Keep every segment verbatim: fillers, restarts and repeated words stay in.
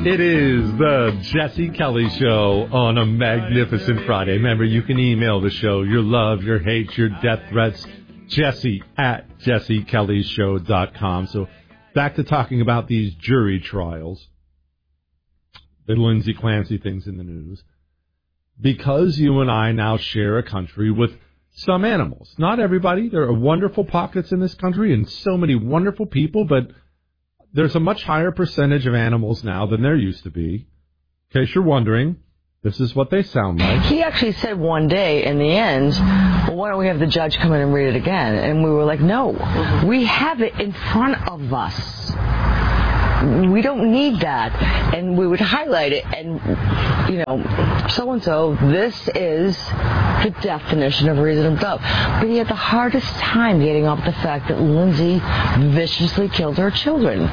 It is the Jesse Kelly Show on a magnificent Friday. Remember, you can email the show, your love, your hate, your death threats, Jesse at jesse kelly show dot com. So back to talking about these jury trials. The Lindsay Clancy things in the news. Because you and I now share a country with some animals. Not everybody. There are wonderful pockets in this country and so many wonderful people, but there's a much higher percentage of animals now than there used to be. In case you're wondering, this is what they sound like. He actually said one day in the end, well, why don't we have the judge come in and read it again? And we were like, no, we have it in front of us. We don't need that. And we would highlight it and, you know, so-and-so, this is the definition of reasonable doubt. But he had the hardest time getting off the fact that Lindsay viciously killed her children.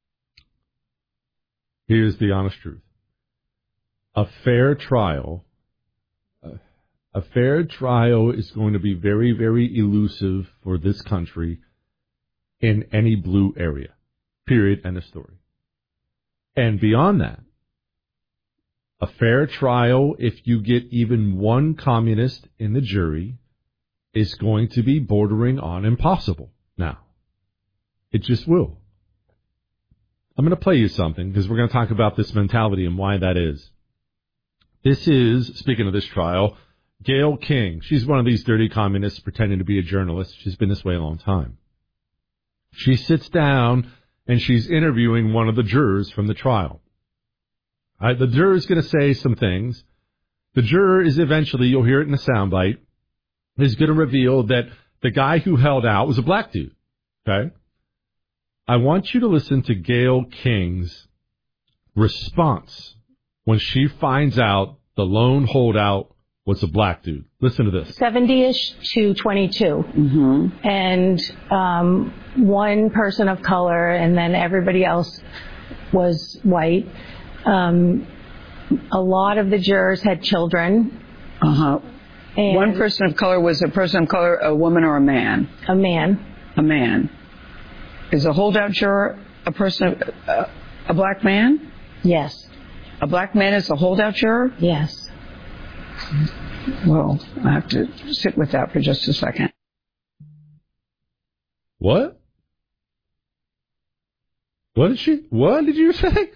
Here's the honest truth. A fair trial, a fair trial is going to be very, very elusive for this country in any blue area. Period. End of story. And beyond that, a fair trial, if you get even one communist in the jury, is going to be bordering on impossible now. It just will. I'm going to play you something because we're going to talk about this mentality and why that is. This is, speaking of this trial, Gayle King. She's one of these dirty communists pretending to be a journalist. She's been this way a long time. She sits down and she's interviewing one of the jurors from the trial. All right, the juror is going to say some things. The juror is eventually, you'll hear it in the soundbite, is going to reveal that the guy who held out was a black dude. Okay? I want you to listen to Gayle King's response when she finds out the lone holdout was a black dude. Listen to this. seventy-ish to twenty-two. Mm-hmm. And um, one person of color, and then everybody else was white. Um, a lot of the jurors had children. Uh-huh. And one person of color was a person of color, a woman or a man? A man. A man. Is a holdout juror a person, of, uh, a black man? Yes. A black man is a holdout juror? Yes. Well, I have to sit with that for just a second. What? What did she, what did you say?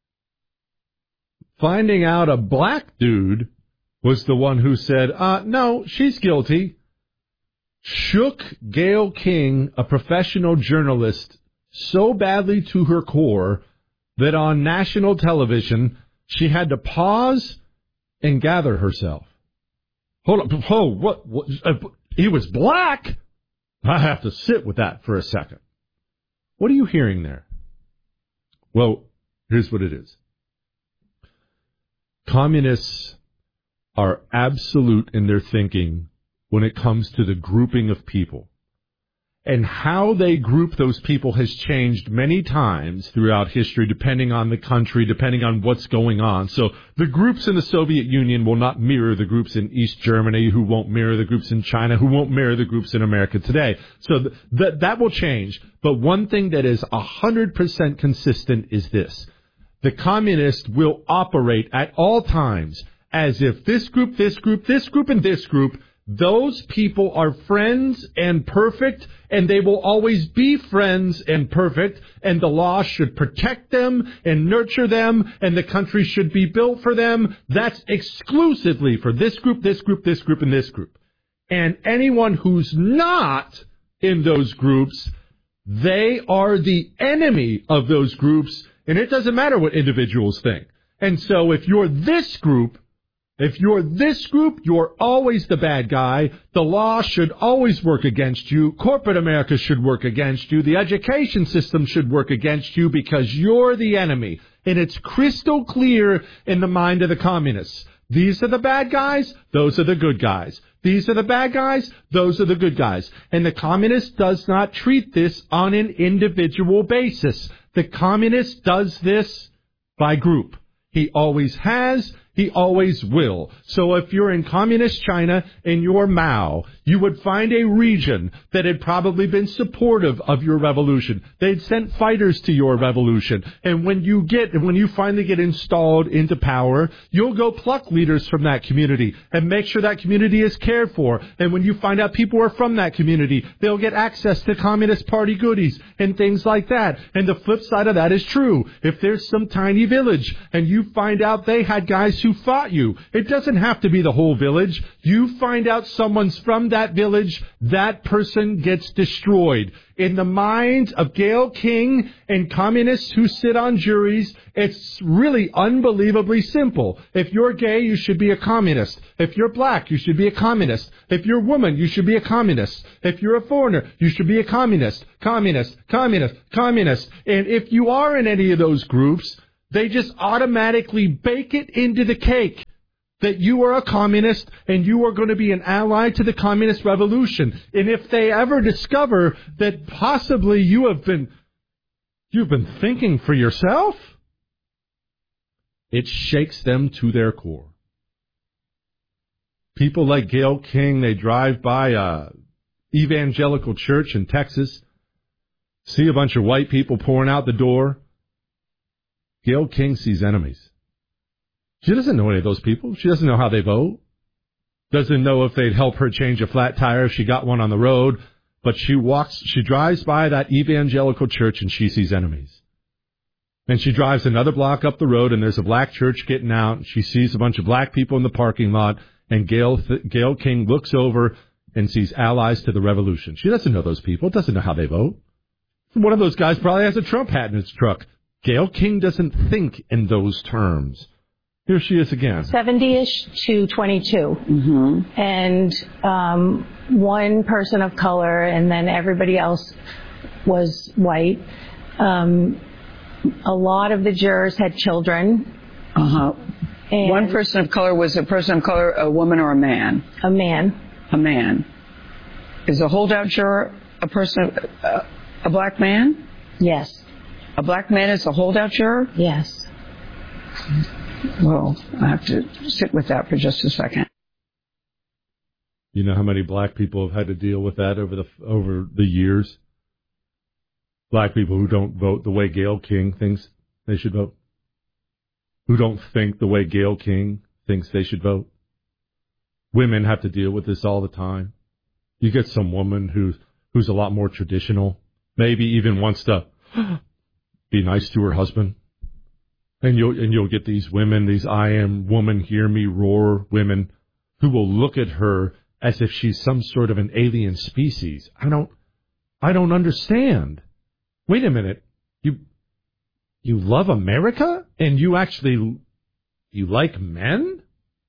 Finding out a black dude was the one who said, uh, no, she's guilty. Shook Gayle King, a professional journalist, so badly to her core that on national television, she had to pause and gather herself. Hold on. Oh, what? what uh, he was black? I have to sit with that for a second. What are you hearing there? Well, here's what it is. Communists are absolute in their thinking when it comes to the grouping of people. And how they group those people has changed many times throughout history, depending on the country, depending on what's going on. So the groups in the Soviet Union will not mirror the groups in East Germany, who won't mirror the groups in China, who won't mirror the groups in America today. So th- that that will change. But one thing that is one hundred percent consistent is this. The communist will operate at all times as if this group, this group, this group, and this group, those people are friends and perfect, and they will always be friends and perfect, and the law should protect them and nurture them, and the country should be built for them. That's exclusively for this group, this group, this group, and this group. And anyone who's not in those groups, they are the enemy of those groups, and it doesn't matter what individuals think. And so if you're this group, If you're this group, you're always the bad guy. The law should always work against you. Corporate America should work against you. The education system should work against you because you're the enemy. And it's crystal clear in the mind of the communists. These are the bad guys. Those are the good guys. These are the bad guys. Those are the good guys. And the communist does not treat this on an individual basis. The communist does this by group. He always has. He always will. So if you're in communist China and you're Mao, you would find a region that had probably been supportive of your revolution. They'd sent fighters to your revolution. And when you get, when you finally get installed into power, you'll go pluck leaders from that community and make sure that community is cared for. And when you find out people are from that community, they'll get access to Communist Party goodies and things like that. And the flip side of that is true. If there's some tiny village and you find out they had guys who fought you, it doesn't have to be the whole village. You find out someone's from that village, that person gets destroyed. In the minds of Gayle King and communists who sit on juries, it's really unbelievably simple. If you're gay, you should be a communist. If you're black, you should be a communist. If you're a woman, you should be a communist. If you're a foreigner, you should be a communist. Communist, communist, communist. And if you are in any of those groups, they just automatically bake it into the cake that you are a communist and you are going to be an ally to the communist revolution. And if they ever discover that possibly you have been, you've been thinking for yourself, it shakes them to their core. People like Gayle King, they drive by a evangelical church in Texas, see a bunch of white people pouring out the door. Gayle King sees enemies. She doesn't know any of those people. She doesn't know how they vote. Doesn't know if they'd help her change a flat tire if she got one on the road. But she walks, she drives by that evangelical church and she sees enemies. And she drives another block up the road and there's a black church getting out. She sees a bunch of black people in the parking lot. And Gayle, Gayle King looks over and sees allies to the revolution. She doesn't know those people. Doesn't know how they vote. One of those guys probably has a Trump hat in his truck. Gayle King doesn't think in those terms. Here she is again. seventy-ish to twenty-two. Mm-hmm. And um, one person of color, and then everybody else was white. Um, a lot of the jurors had children. Uh-huh. And one person of color was a person of color, a woman or a man? A man. A man. Is a holdout juror a person, uh, a black man? Yes. A black man is a holdout juror? Yes. Well, I have to sit with that for just a second. You know how many black people have had to deal with that over the over the years? Black people who don't vote the way Gayle King thinks they should vote. Who don't think the way Gayle King thinks they should vote. Women have to deal with this all the time. You get some woman who's who's a lot more traditional, maybe even wants to be nice to her husband. And you'll, and you'll get these women, these I am woman, hear me roar women, who will look at her as if she's some sort of an alien species. I don't, I don't understand. Wait a minute. You, you love America and you actually, you like men?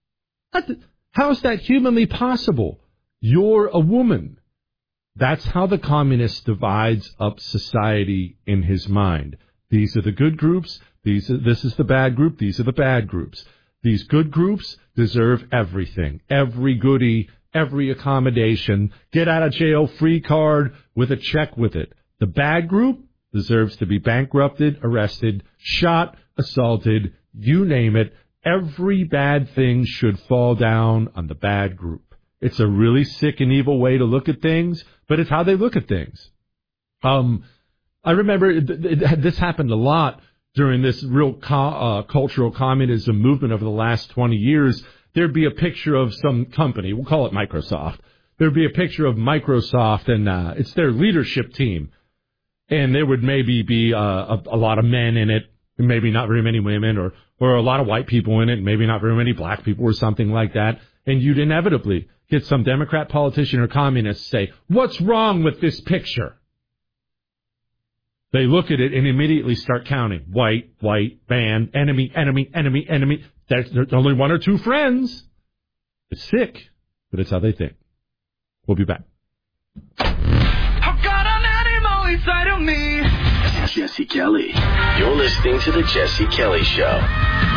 How is that humanly possible? You're a woman. That's how the communist divides up society in his mind. These are the good groups. These are, this is the bad group. These are the bad groups. These good groups deserve everything, every goodie, every accommodation, get out of jail free card with a check with it. The bad group deserves to be bankrupted, arrested, shot, assaulted, you name it. Every bad thing should fall down on the bad group. It's a really sick and evil way to look at things, but it's how they look at things. Um, I remember it, it, this happened a lot during this real co- uh, cultural communism movement over the last twenty years. There'd be a picture of some company, we'll call it Microsoft. There'd be a picture of Microsoft, and uh, it's their leadership team. And there would maybe be uh, a, a lot of men in it, and maybe not very many women, or, or a lot of white people in it, and maybe not very many black people, or something like that. And you'd inevitably get some Democrat politician or communist say, "What's wrong with this picture?" They look at it and immediately start counting. White, white, band, enemy, enemy, enemy, enemy. There's, there's only one or two friends. It's sick, but it's how they think. We'll be back. I've got an animal inside of me. Jesse Kelly. You're listening to The Jesse Kelly Show.